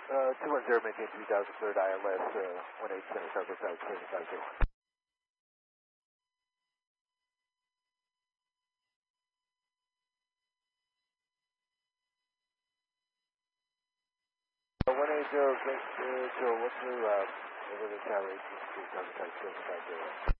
210, maintain 3000, third ILS, 18 center, Southwest side, 7501. 180, Joe, what's the route over the tower, 18 Southwest side, 7501?